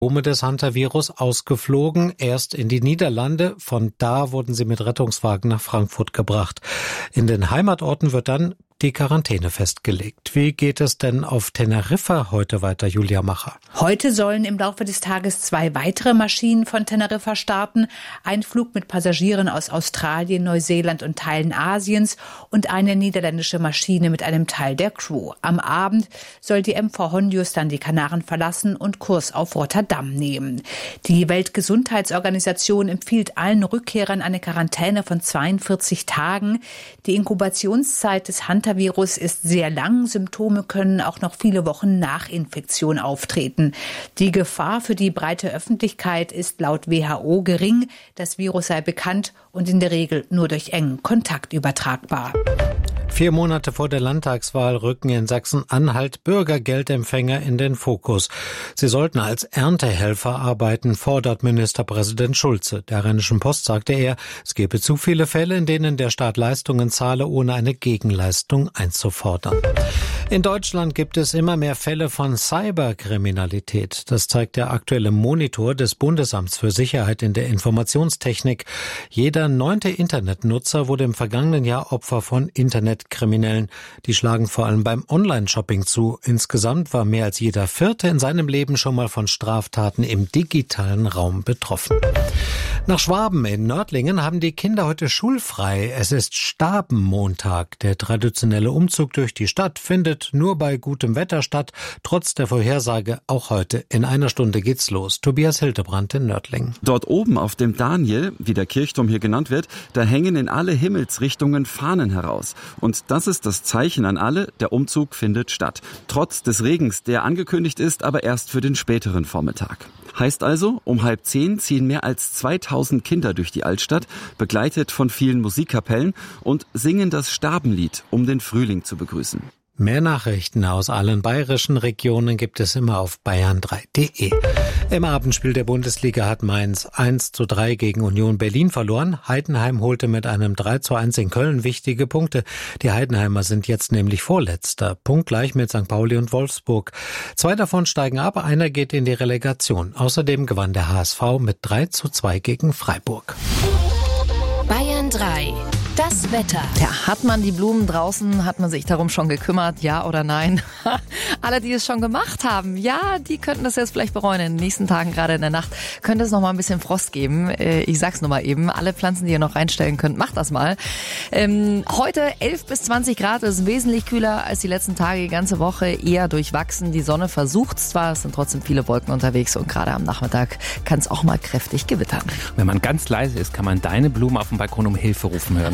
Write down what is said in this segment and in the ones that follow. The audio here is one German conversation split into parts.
des Hunter-Virus ausgeflogen, erst in die Niederlande. Von da wurden sie mit Rettungswagen nach Frankfurt gebracht. In den Heimatorten wird dann die Quarantäne festgelegt. Wie geht es denn auf Teneriffa heute weiter, Julia Macher? Heute sollen im Laufe des Tages 2 weitere Maschinen von Teneriffa starten. Ein Flug mit Passagieren aus Australien, Neuseeland und Teilen Asiens und eine niederländische Maschine mit einem Teil der Crew. Am Abend soll die MV Hondius dann die Kanaren verlassen und Kurs auf Rotterdam nehmen. Die Weltgesundheitsorganisation empfiehlt allen Rückkehrern eine Quarantäne von 42 Tagen. Die Inkubationszeit des Hunter-Virus ist sehr lang. Symptome können auch noch viele Wochen nach Infektion auftreten. Die Gefahr für die breite Öffentlichkeit ist laut WHO gering. Das Virus sei bekannt und in der Regel nur durch engen Kontakt übertragbar. 4 Monate vor der Landtagswahl rücken in Sachsen-Anhalt Bürgergeldempfänger in den Fokus. Sie sollten als Erntehelfer arbeiten, fordert Ministerpräsident Schulze. Der Rheinischen Post sagte er, es gebe zu viele Fälle, in denen der Staat Leistungen zahle, ohne eine Gegenleistung einzufordern. In Deutschland gibt es immer mehr Fälle von Cyberkriminalität. Das zeigt der aktuelle Monitor des Bundesamts für Sicherheit in der Informationstechnik. Jeder 9. Internetnutzer wurde im vergangenen Jahr Opfer von Internetkriminellen. Die schlagen vor allem beim Online-Shopping zu. Insgesamt war mehr als jeder 4. in seinem Leben schon mal von Straftaten im digitalen Raum betroffen. Nach Schwaben in Nördlingen haben die Kinder heute schulfrei. Es ist Stabenmontag. Der traditionelle Umzug durch die Stadt findet nur bei gutem Wetter statt. Trotz der Vorhersage auch heute. In einer Stunde geht's los. Tobias Hildebrand in Nördlingen. Dort oben auf dem Daniel, wie der Kirchturm hier genannt wird, da hängen in alle Himmelsrichtungen Fahnen heraus. Und das ist das Zeichen an alle, der Umzug findet statt. Trotz des Regens, der angekündigt ist, aber erst für den späteren Vormittag. Heißt also, um 9:30 ziehen mehr als 2000 Kinder durch die Altstadt, begleitet von vielen Musikkapellen und singen das Stabenlied, um den Frühling zu begrüßen. Mehr Nachrichten aus allen bayerischen Regionen gibt es immer auf bayern3.de. Im Abendspiel der Bundesliga hat Mainz 1:3 gegen Union Berlin verloren. Heidenheim holte mit einem 3:1 in Köln wichtige Punkte. Die Heidenheimer sind jetzt nämlich Vorletzter, punktgleich mit St. Pauli und Wolfsburg. 2 davon steigen ab, einer geht in die Relegation. Außerdem gewann der HSV mit 3:2 gegen Freiburg. Bayern 3. Das Wetter. Ja, hat man die Blumen draußen, hat man sich darum schon gekümmert, ja oder nein? Alle, die es schon gemacht haben, ja, die könnten das jetzt vielleicht bereuen. In den nächsten Tagen, gerade in der Nacht, könnte es noch mal ein bisschen Frost geben. Ich sag's nur mal eben. Alle Pflanzen, die ihr noch reinstellen könnt, macht das mal. Heute 11 bis 20 Grad, ist wesentlich kühler als die letzten Tage. Die ganze Woche eher durchwachsen. Die Sonne versucht zwar, es sind trotzdem viele Wolken unterwegs und gerade am Nachmittag kann es auch mal kräftig gewittern. Wenn man ganz leise ist, kann man deine Blumen auf dem Balkon um Hilfe rufen hören.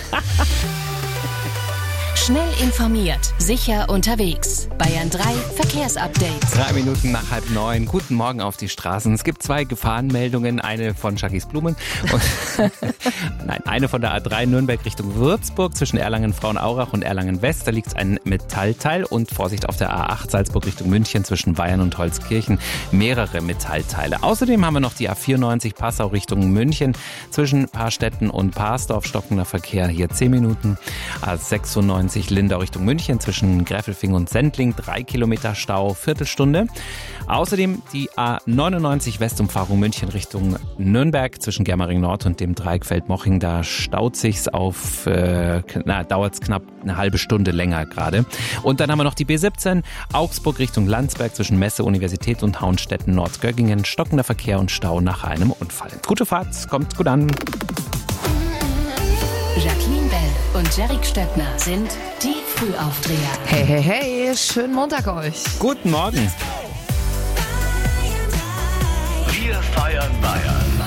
Schnell informiert, sicher unterwegs. Bayern 3 Verkehrsupdate. 3 Minuten nach 8:30. Guten Morgen auf die Straßen. Es gibt 2 Gefahrenmeldungen. Eine von Shakis Blumen und eine von der A3 Nürnberg Richtung Würzburg zwischen Erlangen-Frauenaurach und Erlangen-West. Da liegt ein Metallteil und Vorsicht auf der A8 Salzburg Richtung München zwischen Weyern und Holzkirchen. Mehrere Metallteile. Außerdem haben wir noch die A94 Passau Richtung München zwischen Paarstetten und Paarsdorf. Stockender Verkehr hier 10 Minuten. A96 Lindau Richtung München zwischen Gräfelfing und Sendling, 3 Kilometer Stau, Viertelstunde. Außerdem die A99 Westumfahrung München Richtung Nürnberg zwischen Germering Nord und dem Dreieck Feldmoching. Da staut sich's dauert's knapp eine halbe Stunde länger gerade. Und dann haben wir noch die B17 Augsburg Richtung Landsberg zwischen Messe, Universität und Hauenstetten Nordgöggingen. Stockender Verkehr und Stau nach einem Unfall. Gute Fahrt, kommt gut an. Jacqueline Bell und Jerick Stöckner sind die Frühaufdreher. Hey, hey, hey, schönen Montag euch. Guten Morgen. Wir feiern Bayern.